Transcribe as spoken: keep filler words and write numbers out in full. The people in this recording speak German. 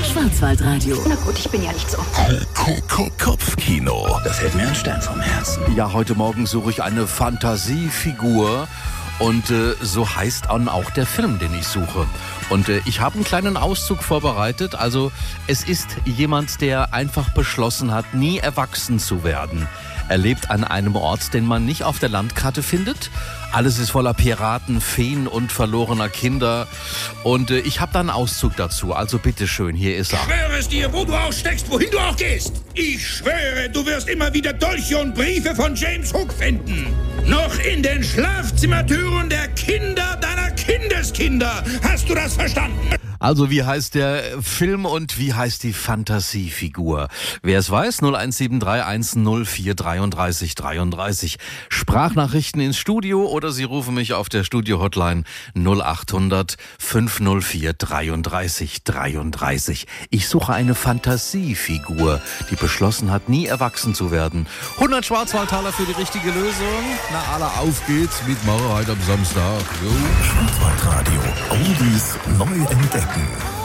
Schwarzwaldradio. Na gut, ich bin ja nicht so. Kopfkino. Da fällt mir ein Stein vom Herzen. Ja, heute Morgen suche ich eine Fantasiefigur. Und äh, so heißt dann auch der Film, den ich suche. Und äh, ich habe einen kleinen Auszug vorbereitet. Also es ist jemand, der einfach beschlossen hat, nie erwachsen zu werden. Er lebt an einem Ort, den man nicht auf der Landkarte findet. Alles ist voller Piraten, Feen und verlorener Kinder. Und äh, ich habe da einen Auszug dazu. Also bitteschön, hier ist er. Ich schwöre es dir, wo du auch steckst, wohin du auch gehst. Ich schwöre, du wirst immer wieder Dolche und Briefe von James Hook finden. Noch in den Schlafzimmertüren der Kinder deiner Kindeskinder. Hast du das verstanden? Also wie heißt der Film und wie heißt die Fantasiefigur? Wer es weiß, null eins sieben drei eins null vier drei drei drei drei. Sprachnachrichten ins Studio oder Sie rufen mich auf der Studio-Hotline null acht hundert fünf null vier drei drei drei drei. Ich suche eine Fantasiefigur, die beschlossen hat, nie erwachsen zu werden. hundert Schwarzwaldtaler für die richtige Lösung. Na, alle, auf geht's mit Mauer heute am Samstag. Jo. Schwarzwaldradio. Oldies neu entdecken.